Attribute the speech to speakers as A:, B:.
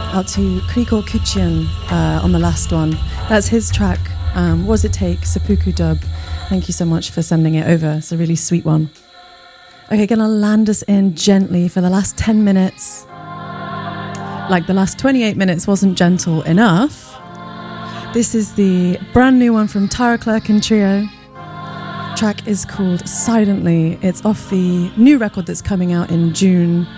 A: Out to Kriko Kuchian on the last one. That's his track, Was It Take, Seppuku Dub. Thank you so much for sending it over. It's a really sweet one. Okay, gonna land us in gently for the last 10 minutes. Like the last 28 minutes wasn't gentle enough. This is the brand new one from Tara Clerk and Trio. Track is called Silently. It's off the new record that's coming out in June.